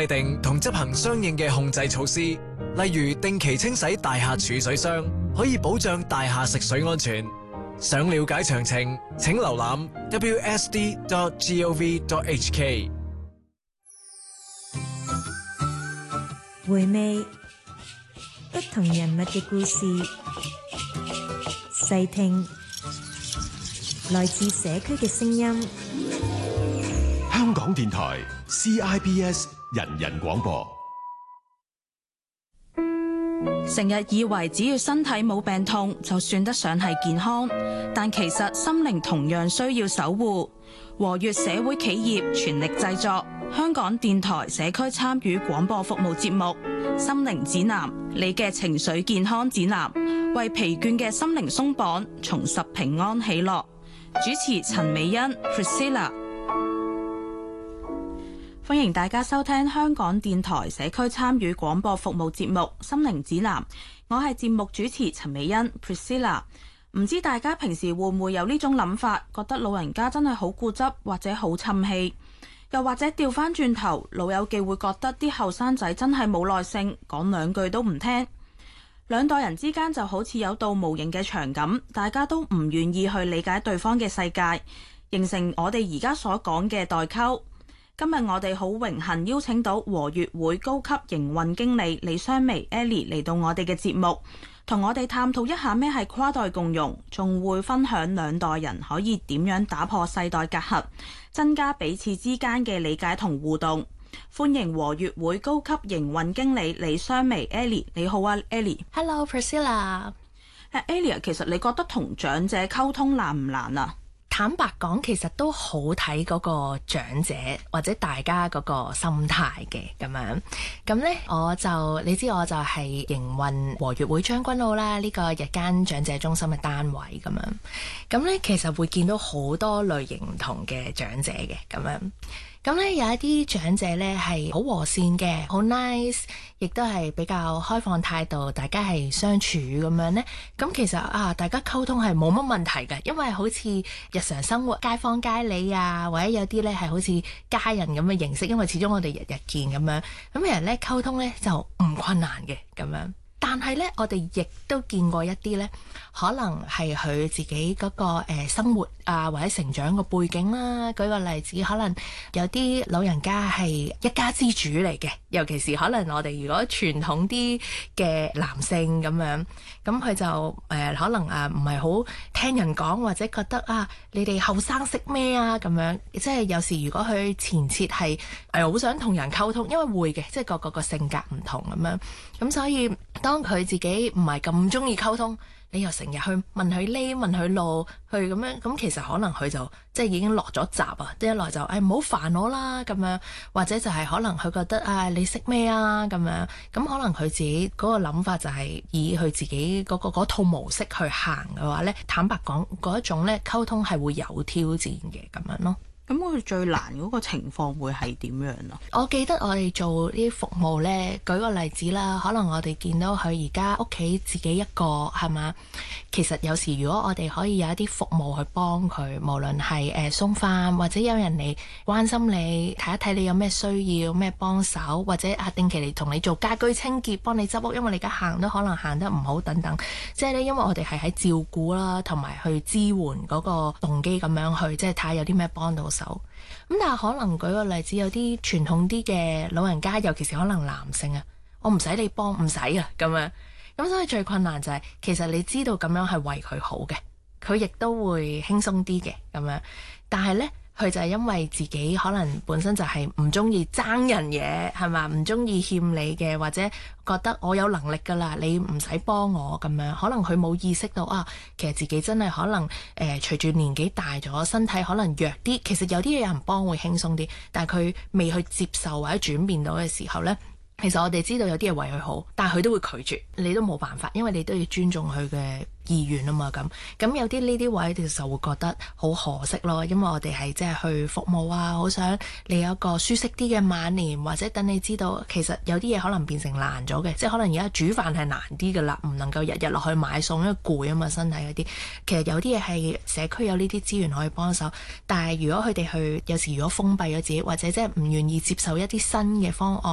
制定同執行相應嘅控制措施，例如定期清洗大廈儲水箱，可以保障大廈食水安全。想了解詳情，請瀏覽 wsd.gov.hk。 回味不同人物嘅故事，細聽來自社區嘅聲音。 香港電台 CIBS 人人廣播。 成日以為只要身體冇病痛就算得上係健康，但其實心靈同樣需要守護。和悅社會企業全力製作香港電台社區參與廣播服務節目《心靈指南》，你嘅情緒健康指南，為疲倦嘅心靈鬆綁，重拾平安喜樂。主持陳美欣 Priscilla。歡迎大家收聽香港電台社區參與廣播服務節目《心靈指南》，我係節目主持陳美欣 Priscilla。唔知大家平時會唔會有呢種諗法，覺得老人家真係好固執或者好沉氣，又或者調翻轉頭，老友記會覺得啲後生仔真係冇耐性，講兩句都唔聽。兩代人之間就好似有道無形嘅牆咁，大家都唔願意去理解對方嘅世界，形成我哋而家所講嘅代溝。今日我哋好榮幸邀請到和悅會高級營運經理李雙眉 Ellie 嚟到我哋嘅節目，同我哋探討一下咩係跨代共融，仲會分享兩代人可以點樣打破世代隔閡，增加彼此之間嘅理解同互動。歡迎和悅會高級營運經理李雙眉 Ellie。你好啊 Ellie。Hello Priscilla。Ellie， 其實你覺得同長者溝通難唔難啊？ 坦白講，其實都好睇嗰個長者或者大家嗰個心態嘅咁樣。咁呢，你知我就係營運和悅會將軍澳啦，呢個日間長者中心嘅單位咁樣。咁呢，其實會見到好多類型唔同嘅長者嘅咁樣。咁咧有一啲長者咧係好和善嘅，好 nice， 亦都係比較開放態度，大家係相處咁樣咧。咁其實大家溝通係冇乜問題嘅，因為好似日常生活街坊街里啊，或者有啲咧係好似家人咁嘅形式，因為始終我哋日日見咁樣。咁有人咧溝通咧就唔困難嘅咁樣。但係咧，我哋亦都見過一啲咧，可能係佢自己嗰個生活啊，或者成長個背景啦。舉個例子，可能有啲老人家係一家之主嚟嘅，尤其是可能我哋如果傳統啲嘅男性咁樣，咁佢就可能唔係好聽人講，或者覺得你哋後生識咩啊咁樣。即係有時如果佢前設係好想同人溝通，因為會嘅，即係個性格唔同咁樣。咁所以當佢自己唔係咁中意溝通，你又成日去問佢呢問佢路去咁樣，咁其實可能佢就即係已經落咗閘啊！一來就唔好煩我啦咁樣，或者就係可能佢覺得你識咩啊咁樣，咁可能佢自己嗰個諗法就係以佢自己嗰套模式去行嘅話呢，坦白講嗰一種呢溝通係會有挑戰嘅咁樣咯。 咁佢最難嗰個情況會係點樣啊？ 我記得我哋做呢啲服務呢，舉個例子啦，可能我哋見到佢而家屋企自己一個係嘛，其實有時如果我哋可以有一啲服務去幫佢，無論係送飯或者有人嚟關心你，睇一睇你有咩需要咩幫手，或者定期嚟同你做家居清潔，幫你執屋，因為你而家行都可能行得唔好等等，即係呢，因為我哋係喺照顧啦，同埋去支援嗰個動機咁樣去，即係睇下有啲咩幫到手。咁但係可能舉個例子，有啲傳統啲嘅老人家，尤其是可能男性我唔使你幫，唔使咁樣。咁所以最困難就係，其實你知道咁樣係為佢好嘅，佢亦都會輕鬆啲嘅咁樣。但係呢，佢就係因為自己可能本身就係唔中意爭人嘢，係嘛，唔中意欠你嘅，或者覺得我有能力㗎啦，你唔使幫我咁樣。可能佢冇意識到其實自己真係可能隨住年紀大咗，身體可能弱啲。其實有啲嘢有人幫會輕鬆啲，但係佢未去接受或者轉變到嘅時候呢，其實我哋知道有啲嘢為佢好，但係佢都會拒絕，你都冇辦法，因為你都要尊重佢嘅意願啊嘛。咁有啲呢啲位你就會覺得好可惜咯，因為我哋係即係去服務好想你有一個舒適啲嘅晚年，或者等你知道其實有啲嘢可能變成難咗嘅，即係可能而家煮飯係難啲噶啦，唔能夠日日落去買餸，因為攰啊嘛身體嗰啲。其實有啲嘢係社區有呢啲資源可以幫手，但係如果佢哋去有時如果封閉咗自己，或者即係唔願意接受一啲新嘅方案。